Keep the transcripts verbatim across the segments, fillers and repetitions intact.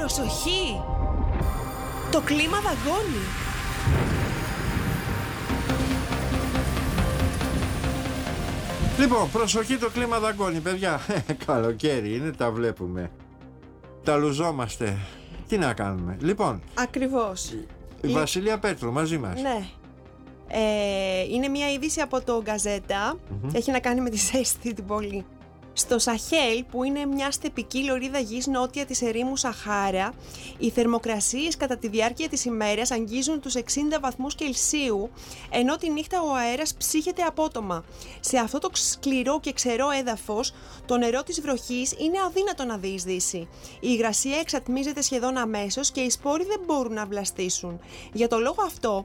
Προσοχή! Το κλίμα δαγκώνει. Λοιπόν, προσοχή, το κλίμα δαγκώνει, παιδιά. Καλοκαίρι είναι, τα βλέπουμε. Τα λουζόμαστε. Τι να κάνουμε. Λοιπόν, Ακριβώς. η Βασιλεία Πέτρου μαζί μας. Ναι. Ε, είναι μια είδηση από το Γκαζέτα. Mm-hmm. Έχει να κάνει με τη ζέστη την πόλη. Στο Σαχέλ, που είναι μια στεπική λωρίδα γης νότια της ερήμου Σαχάρα, οι θερμοκρασίες κατά τη διάρκεια της ημέρας αγγίζουν τους εξήντα βαθμούς Κελσίου, ενώ τη νύχτα ο αέρας ψύχεται απότομα. Σε αυτό το σκληρό και ξερό έδαφος, το νερό της βροχής είναι αδύνατο να διεισδύσει. Η υγρασία εξατμίζεται σχεδόν αμέσως και οι σπόροι δεν μπορούν να βλαστήσουν. Για το λόγο αυτό,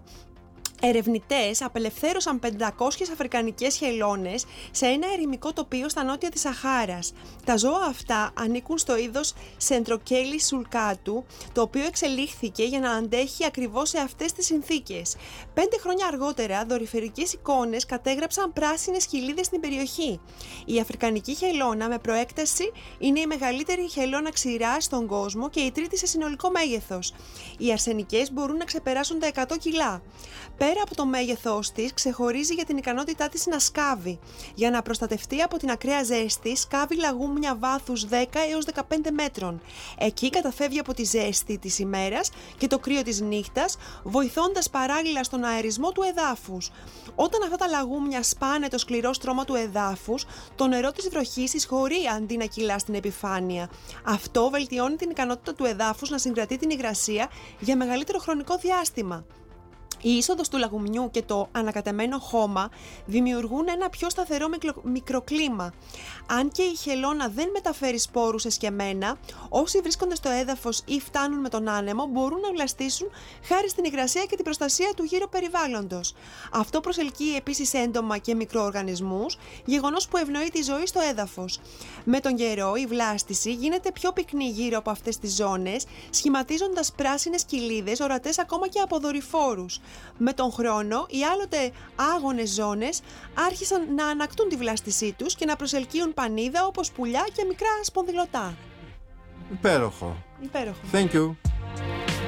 ερευνητές απελευθέρωσαν πεντακόσιες αφρικανικές χελώνες σε ένα ερημικό τοπίο στα νότια της Σαχάρας. Τα ζώα αυτά ανήκουν στο είδος Centrochelys sulcatus, το οποίο εξελίχθηκε για να αντέχει ακριβώς σε αυτές τις συνθήκες. Πέντε χρόνια αργότερα, δορυφορικές εικόνες κατέγραψαν πράσινες χιλίδες στην περιοχή. Η αφρικανική χελώνα με προέκταση είναι η μεγαλύτερη χελώνα ξηράς στον κόσμο και η τρίτη σε συνολικό μέγεθος. Οι αρσενικές μπορούν να ξεπεράσουν τα εκατό κιλά. Πέρα από το μέγεθός της, ξεχωρίζει για την ικανότητά της να σκάβει. Για να προστατευτεί από την ακραία ζέστη, σκάβει λαγούμια βάθους δέκα έως δεκαπέντε μέτρων. Εκεί καταφεύγει από τη ζέστη της ημέρας και το κρύο της νύχτας, βοηθώντας παράλληλα στον αερισμό του εδάφους. Όταν αυτά τα λαγούμια σπάνε το σκληρό στρώμα του εδάφους, το νερό της βροχής εισχωρεί αντί να κυλά στην επιφάνεια. Αυτό βελτιώνει την ικανότητα του εδάφους να συγκρατεί την υγρασία για μεγαλύτερο χρονικό διάστημα. Η είσοδος του λαγουμιού και το ανακατεμένο χώμα δημιουργούν ένα πιο σταθερό μικροκλίμα. Αν και η χελώνα δεν μεταφέρει σπόρους εσκεμμένα, όσοι βρίσκονται στο έδαφος ή φτάνουν με τον άνεμο μπορούν να βλαστήσουν χάρη στην υγρασία και την προστασία του γύρω περιβάλλοντος. Αυτό προσελκύει επίσης έντομα και μικροοργανισμούς, γεγονός που ευνοεί τη ζωή στο έδαφος. Με τον καιρό, η βλάστηση γίνεται πιο πυκνή γύρω από αυτές τις ζώνες, σχηματίζοντας πράσινες κοιλίδες ορατές ακόμα και από δορυφόρους. Με τον χρόνο, οι άλλοτε άγονες ζώνες άρχισαν να ανακτούν τη βλάστησή τους και να προσελκύουν πανίδα όπως πουλιά και μικρά σπονδυλωτά. Υπέροχο. Υπέροχο. Thank you.